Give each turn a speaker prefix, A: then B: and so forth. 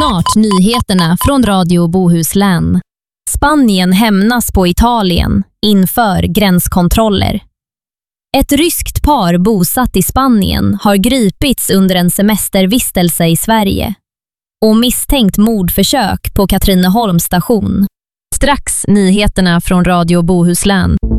A: Snart nyheterna från Radio Bohuslän. Spanien hämnas på Italien inför gränskontroller. Ett ryskt par bosatt i Spanien har gripits under en semestervistelse i Sverige och misstänkt mordförsök på Katrineholms station. Strax nyheterna från Radio Bohuslän.